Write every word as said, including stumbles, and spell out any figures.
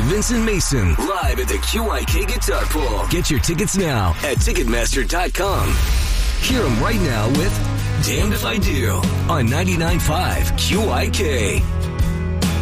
Vincent Mason, live at the Q I K Guitar Pull. Get your tickets now at Ticketmaster dot com. Hear him right now with Damned If I Do on ninety-nine point five Q I K.